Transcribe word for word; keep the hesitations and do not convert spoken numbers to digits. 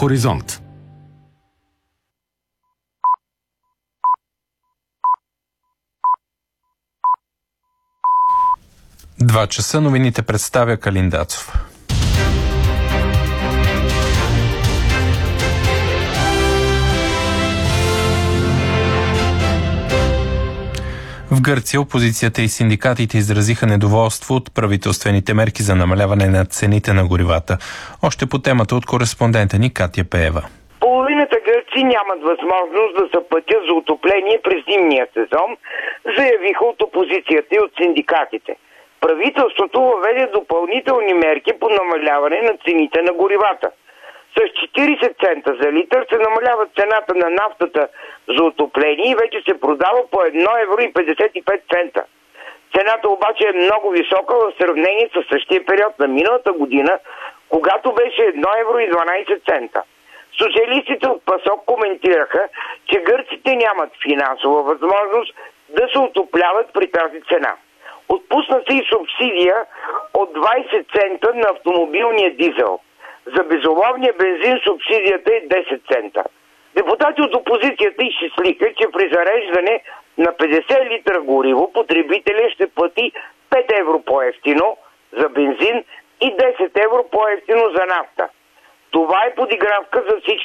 Хоризонт. Два часа новините представя Калин Дацов. В Гърция опозицията и синдикатите изразиха недоволство от правителствените мерки за намаляване на цените на горивата. Още по темата от кореспондента ни Катя Пеева. Половината гърци нямат възможност да се платят за отопление през зимния сезон, заявиха от опозицията и от синдикатите. Правителството въведе допълнителни мерки по намаляване на цените на горивата. С четирийсет цента за литър се намалява цената на нафтата за отопление и вече се продава по едно евро и петдесет и пет цента. Цената обаче е много висока в сравнение с същия период на миналата година, когато беше едно евро и дванадесет цента. Социалистите от ПАСОК коментираха, че гърците нямат финансова възможност да се отопляват при тази цена. Отпусна се и субсидия от двадесет цента на автомобилния дизел. За безоловния бензин субсидията е десет цента. Депутати от опозицията изчислиха, че при зареждане на петдесет литра гориво потребителят ще плати пет евро по-евтино за бензин и десет евро по-евтино за нафта. Това е подигравка за всички